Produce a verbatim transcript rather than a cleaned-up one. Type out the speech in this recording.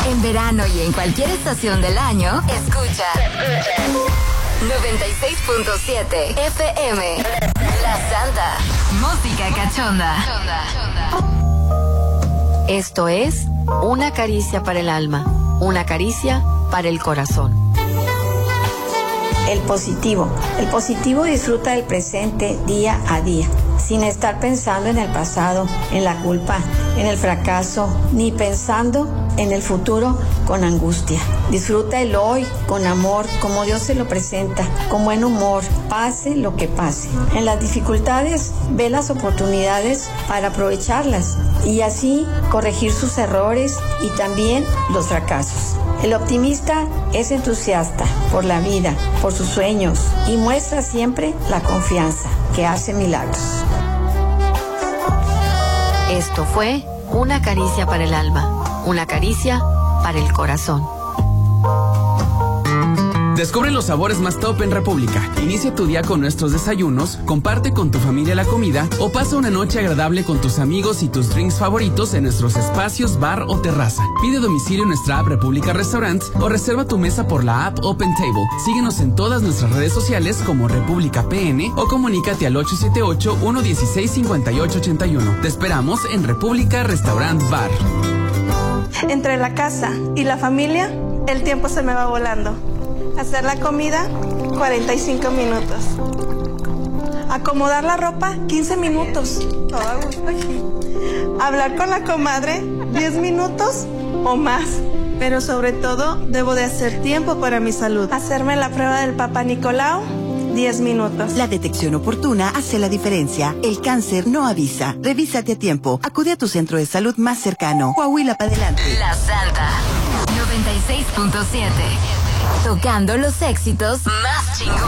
En verano y en cualquier estación del año, escucha noventa y seis punto siete F M. La Santa. Música cachonda. Esto es Una caricia para el alma, una caricia para el corazón. El positivo. El positivo disfruta del presente día a día, sin estar pensando en el pasado, en la culpa, en el fracaso, ni pensando en el futuro con angustia. Disfruta el hoy con amor, como Dios se lo presenta, con buen humor, pase lo que pase. En las dificultades, ve las oportunidades para aprovecharlas y así corregir sus errores y también los fracasos. El optimista es entusiasta por la vida, por sus sueños y muestra siempre la confianza que hace milagros. Esto fue Una caricia para el alma, una caricia para el corazón. Descubre los sabores más top en República. Inicia tu día con nuestros desayunos, comparte con tu familia la comida o pasa una noche agradable con tus amigos y tus drinks favoritos en nuestros espacios bar o terraza. Pide domicilio en nuestra app República Restaurants o reserva tu mesa por la app Open Table. Síguenos en todas nuestras redes sociales como República P N o comunícate al ocho siete ocho, uno uno seis, cinco ocho ocho uno. Te esperamos en República Restaurant Bar. Entre la casa y la familia, el tiempo se me va volando. Hacer la comida, cuarenta y cinco minutos. Acomodar la ropa, quince minutos. Todo a gusto aquí. Hablar con la comadre, diez minutos o más. Pero sobre todo, debo de hacer tiempo para mi salud. Hacerme la prueba del Papa Nicolau, diez minutos. La detección oportuna hace la diferencia. El cáncer no avisa. Revísate a tiempo. Acude a tu centro de salud más cercano. Coahuila para adelante. La Santa. noventa y seis punto siete. Tocando los éxitos más chingones.